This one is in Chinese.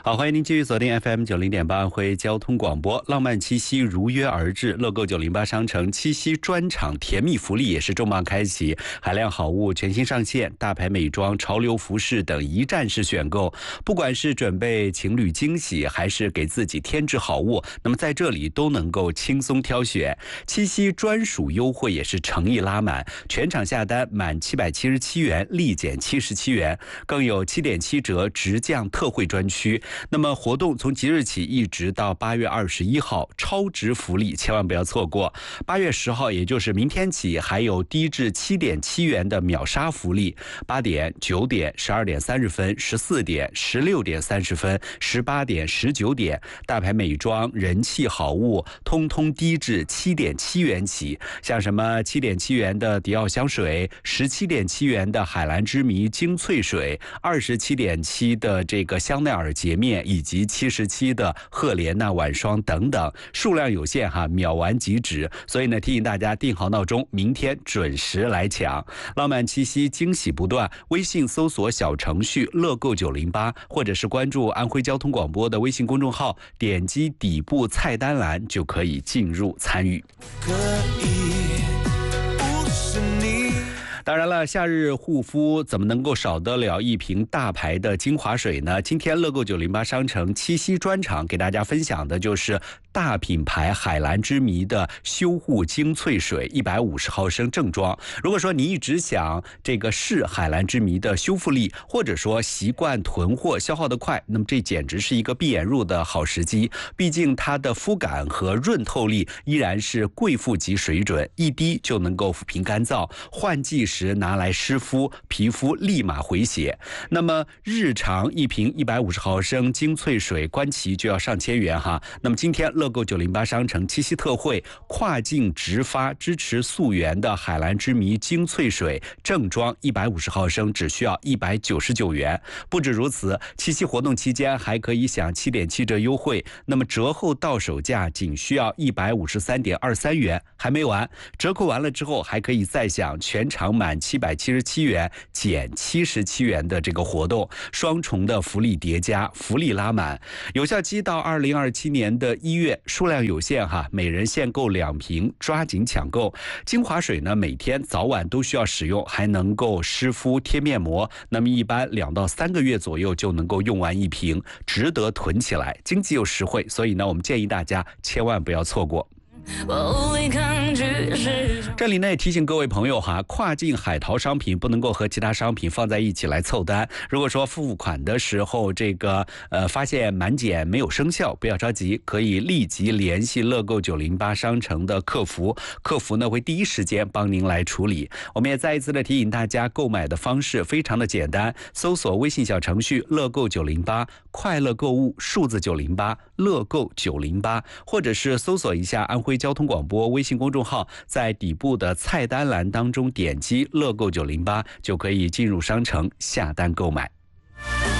好，欢迎您继续锁定 FM90.8安徽交通广播，浪漫七夕如约而至，乐购908商城七夕专场甜蜜福利也是重磅开启，海量好物全新上线，大牌美妆、潮流服饰等一站式选购。不管是准备情侣惊喜，还是给自己添置好物，那么在这里都能够轻松挑选。七夕专属优惠也是诚意拉满，全场下单满777元立减77元，更有7.7折直降特惠专区。那么活动从即日起一直到8月21号，超值福利千万不要错过。8月10号，也就是明天起，还有低至7.7元的秒杀福利，8点、9点、12点30分、14点、16点30分、18点、19点，大牌美妆、人气好物，通通低至7.7元起。像什么7.7元的迪奥香水，17.7元的海蓝之谜精粹水，27.7的这个香奈儿洁面，以及77的赫莲娜晚霜等等，数量有限哈，秒完即止。所以呢，提醒大家定好闹钟，明天准时来抢。浪漫七夕惊喜不断，微信搜索小程序乐购908，或者是关注安徽交通广播的微信公众号，点击底部菜单栏就可以进入参与。当然了，夏日护肤怎么能够少得了一瓶大牌的精华水呢？今天乐购908商城七夕专场给大家分享的就是大品牌海蓝之谜的修护精粹水150毫升正装。如果说你一直想这个试海蓝之谜的修复力，或者说习惯囤货消耗得快，那么这简直是一个闭眼入的好时机。毕竟它的肤感和润透力依然是贵妇级水准，一滴就能够抚平干燥，换季时拿来湿敷，皮肤立马回血。那么日常一瓶150毫升精粹水官旗就要上千元哈。那么今天乐购908商城七夕特惠，跨境直发支持溯源的海蓝之谜精粹水正装150毫升只需要199元。不止如此，七夕活动期间还可以享7.7折优惠，那么折后到手价仅需要153.23元。还没完，折扣完了之后还可以再享全场满777元减77元的这个活动，双重的福利叠加，福利拉满。有效期到2027年的1月，数量有限哈，每人限购2瓶，抓紧抢购。精华水呢，每天早晚都需要使用，还能够湿敷贴面膜，那么一般2到3个月左右就能够用完一瓶，值得囤起来，经济又实惠，所以呢，我们建议大家千万不要错过。这里呢也提醒各位朋友哈，跨境海淘商品不能够和其他商品放在一起来凑单。如果说付款的时候这个发现满减没有生效，不要着急，可以立即联系乐购908商城的客服，客服呢会第一时间帮您来处理。我们也再一次的提醒大家，购买的方式非常的简单，搜索微信小程序乐购908，快乐购物数字908，乐购908，或者是搜索一下安徽交通广播微信公众号，在底部的菜单栏当中点击乐购908，就可以进入商城下单购买。